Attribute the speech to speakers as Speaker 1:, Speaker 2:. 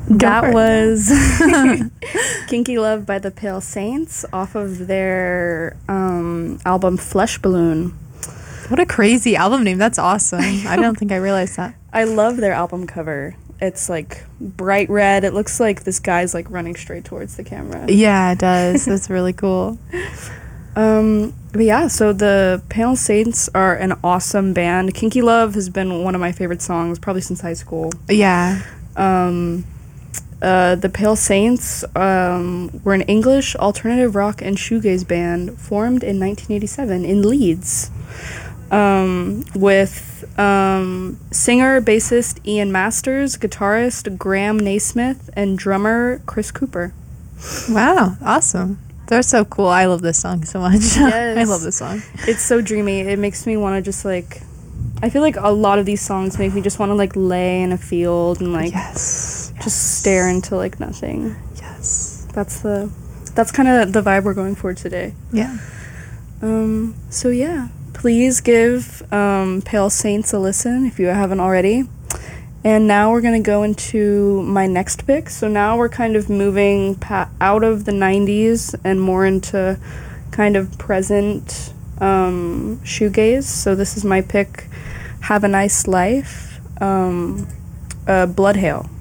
Speaker 1: That was Kinky Love by the Pale Saints off of their album Flesh Balloon.
Speaker 2: What a crazy album name. That's awesome. I don't think I realized that.
Speaker 1: I love their album cover. It's like bright red. It looks like this guy's like running straight towards the camera.
Speaker 2: Yeah, it does. That's really cool.
Speaker 1: But yeah, so the Pale Saints are an awesome band. Kinky Love has been one of my favorite songs probably since high school.
Speaker 2: Yeah.
Speaker 1: The Pale Saints were an English alternative rock and shoegaze band formed in 1987 in Leeds, with singer, bassist Ian Masters, guitarist Graham Naismith, and drummer Chris Cooper.
Speaker 2: Wow, awesome. They're so cool. I love this song so much.
Speaker 1: Yes.
Speaker 2: I love this song.
Speaker 1: It's so dreamy. It makes me want to just like... I feel like a lot of these songs make me just want to like lay in a field and like just stare into like nothing.
Speaker 2: Yes.
Speaker 1: That's kind of the vibe we're going for today.
Speaker 2: Yeah.
Speaker 1: So yeah, please give Pale Saints a listen if you haven't already. And now we're going to go into my next pick. So now we're kind of moving out of the 90s and more into kind of present shoegaze. So this is my pick, Have a Nice Life, Bloodhail.